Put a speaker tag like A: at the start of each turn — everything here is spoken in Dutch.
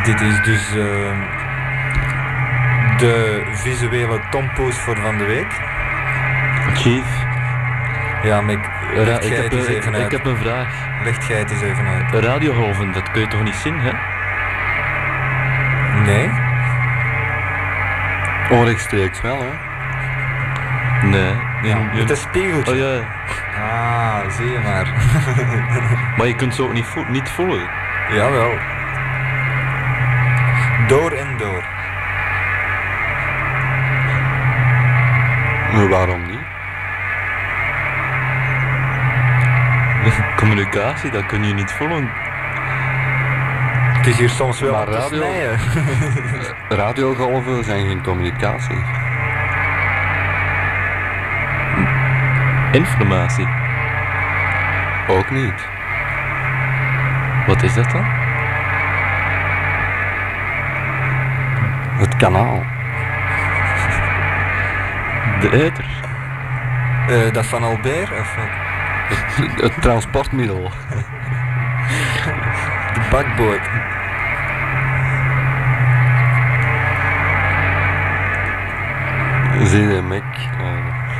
A: Dit is dus de visuele tompoes voor van de week.
B: Chief,
A: Ja, maar leg jij het eens even uit.
B: ik heb een vraag.
A: Leg jij het eens even uit.
B: Radiogolven, dat kun je toch niet zien, hè?
A: Nee?
C: Onrechtstreeks wel, hè?
B: Nee.
A: Ja, met een spiegeltje.
B: Oh ja,
A: Ah, zie je maar.
B: maar je kunt ze ook niet voelen.
A: Jawel. Door en door.
C: Maar waarom niet?
B: Communicatie, dat kun je niet voelen.
A: Het is hier soms wel
C: Maar
A: aan te
C: radio-
A: snijden.
C: Radiogolven zijn geen communicatie.
B: Informatie.
C: Ook niet.
B: Wat is dat dan?
C: Het kanaal.
B: De ether.
A: Dat van Albert? Of wat?
C: Het transportmiddel.
A: De bakboord.